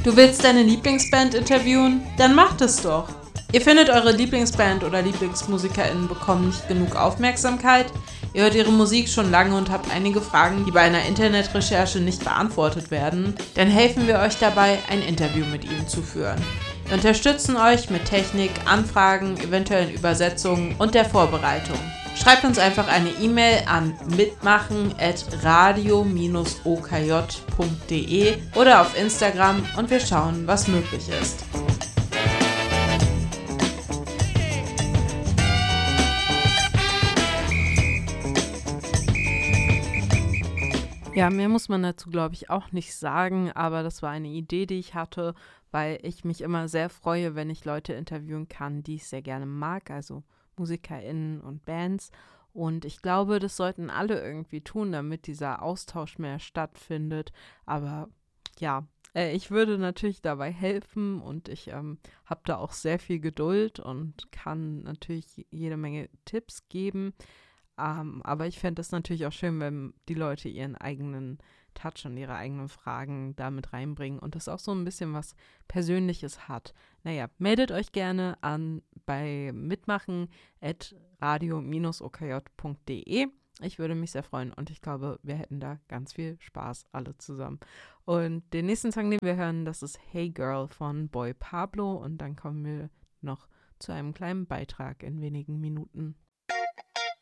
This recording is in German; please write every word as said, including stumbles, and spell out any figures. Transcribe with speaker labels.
Speaker 1: Du willst deine Lieblingsband interviewen? Dann macht es doch. Ihr findet, eure Lieblingsband oder LieblingsmusikerInnen bekommen nicht genug Aufmerksamkeit. Ihr hört ihre Musik schon lange und habt einige Fragen, die bei einer Internetrecherche nicht beantwortet werden. Dann helfen wir euch dabei, ein Interview mit ihnen zu führen. Wir unterstützen euch mit Technik, Anfragen, eventuellen Übersetzungen und der Vorbereitung. Schreibt uns einfach eine E-Mail an mitmachen at radio dash o k j punkt d e oder auf Instagram und wir schauen, was möglich ist. Ja, mehr muss man dazu, glaube ich, auch nicht sagen, aber das war eine Idee, die ich hatte, weil ich mich immer sehr freue, wenn ich Leute interviewen kann, die ich sehr gerne mag, also MusikerInnen und Bands. Und ich glaube, das sollten alle irgendwie tun, damit dieser Austausch mehr stattfindet. Aber ja, äh, ich würde natürlich dabei helfen und ich ähm, habe da auch sehr viel Geduld und kann natürlich jede Menge Tipps geben. Um, aber ich fände es natürlich auch schön, wenn die Leute ihren eigenen Touch und ihre eigenen Fragen damit reinbringen und das auch so ein bisschen was Persönliches hat. Naja, meldet euch gerne an bei mitmachen at radio dash o k j punkt d e. Ich würde mich sehr freuen und ich glaube, wir hätten da ganz viel Spaß alle zusammen. Und den nächsten Song, den wir hören, das ist Hey Girl von Boy Pablo und dann kommen wir noch zu einem kleinen Beitrag in wenigen Minuten.